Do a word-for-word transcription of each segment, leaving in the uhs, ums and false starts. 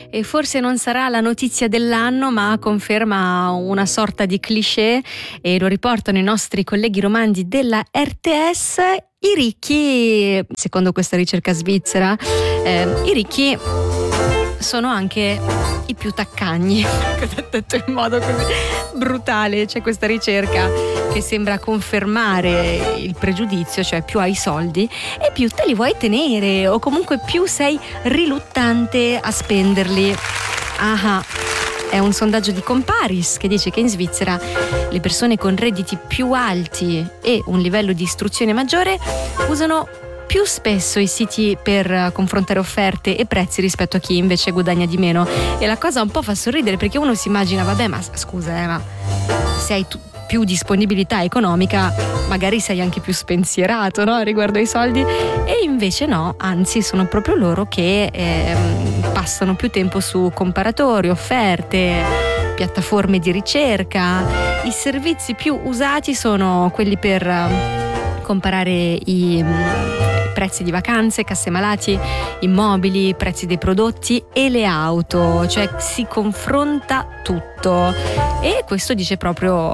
e forse non sarà la notizia dell'anno, ma conferma una sorta di cliché, e lo riportano i nostri colleghi romandi della R T S. I ricchi, secondo questa ricerca svizzera, eh, i ricchi sono anche i più taccagni. Detto in modo così brutale, c'è questa ricerca che sembra confermare il pregiudizio, cioè più hai soldi e più te li vuoi tenere, o comunque più sei riluttante a spenderli. Ah, è un sondaggio di Comparis che dice che in Svizzera le persone con redditi più alti e un livello di istruzione maggiore usano più spesso i siti per confrontare offerte e prezzi rispetto a chi invece guadagna di meno. E la cosa un po' fa sorridere, perché uno si immagina, vabbè, ma scusa, eh, ma se hai tu- più disponibilità economica magari sei anche più spensierato, no? Riguardo ai soldi. E invece no, anzi sono proprio loro che eh, passano più tempo su comparatori, offerte, piattaforme di ricerca. I servizi più usati sono quelli per comparare i prezzi di vacanze, casse malati, immobili, prezzi dei prodotti e le auto, cioè si confronta tutto. E questo dice proprio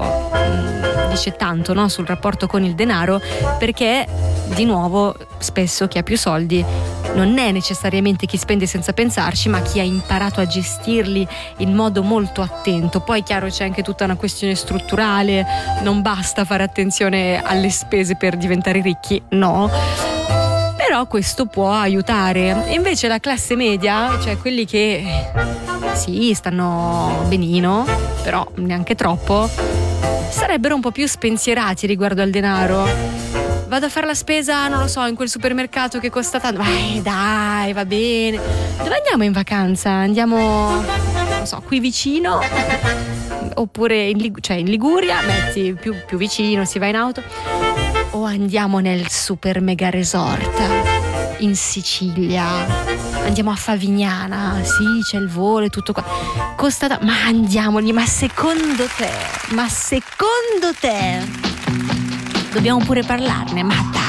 dice tanto, no, sul rapporto con il denaro, perché di nuovo spesso chi ha più soldi non è necessariamente chi spende senza pensarci, ma chi ha imparato a gestirli in modo molto attento. Poi chiaro, c'è anche tutta una questione strutturale, non basta fare attenzione alle spese per diventare ricchi, no, però questo può aiutare. Invece la classe media, cioè quelli che sì, stanno benino, però neanche troppo, sarebbero un po' più spensierati riguardo al denaro. Vado a fare la spesa, non lo so, in quel supermercato che costa tanto. Vai, dai, va bene. Dove andiamo in vacanza? Andiamo, non so, qui vicino, oppure in, Lig- cioè in Liguria, metti più, più vicino, si va in auto. O andiamo nel super mega resort in Sicilia, andiamo a Favignana, sì, c'è il volo e tutto qua, costa da... ma andiamogli. Ma secondo te, ma secondo te dobbiamo pure parlarne? Ma dai.